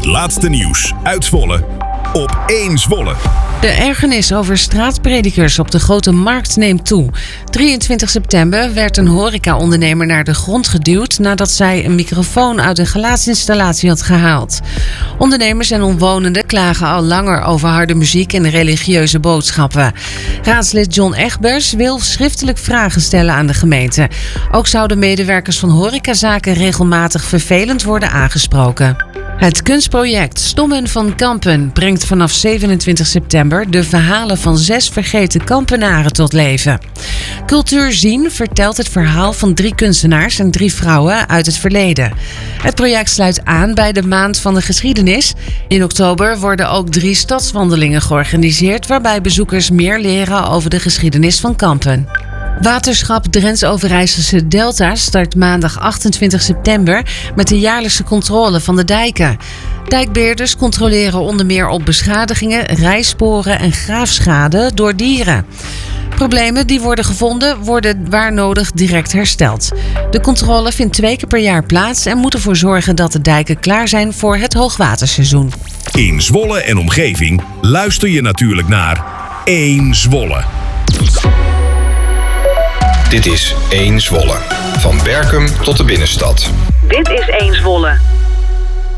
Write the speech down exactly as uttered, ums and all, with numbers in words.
Het laatste nieuws uit Zwolle op één Zwolle. De ergernis over straatpredikers op de Grote Markt neemt toe. drieëntwintig september werd een horecaondernemer naar de grond geduwd nadat zij een microfoon uit een geluidsinstallatie had gehaald. Ondernemers en omwonenden klagen al langer over harde muziek en religieuze boodschappen. Raadslid John Egbers wil schriftelijk vragen stellen aan de gemeente. Ook zouden medewerkers van horecazaken regelmatig vervelend worden aangesproken. Het kunstproject Stommen van Kampen brengt vanaf zevenentwintig september de verhalen van zes vergeten Kampenaren tot leven. Cultuur Zien vertelt het verhaal van drie kunstenaars en drie vrouwen uit het verleden. Het project sluit aan bij de Maand van de Geschiedenis. In oktober worden ook drie stadswandelingen georganiseerd waarbij bezoekers meer leren over de geschiedenis van Kampen. Waterschap Drents-Overijsselse Delta start maandag achtentwintig september met de jaarlijkse controle van de dijken. Dijkbeheerders controleren onder meer op beschadigingen, rijsporen en graafschade door dieren. Problemen die worden gevonden worden waar nodig direct hersteld. De controle vindt twee keer per jaar plaats en moet ervoor zorgen dat de dijken klaar zijn voor het hoogwaterseizoen. In Zwolle en omgeving luister je natuurlijk naar één Zwolle. Dit is één Zwolle. Van Berkum tot de binnenstad. Dit is één Zwolle.